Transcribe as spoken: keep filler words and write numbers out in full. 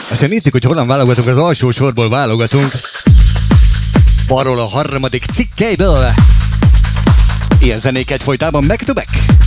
Aztán nézzük, hogy honnan válogatunk, az alsó sorból válogatunk. Balról a harmadik cikkeiből. Ilyen zenéket folytában back to back.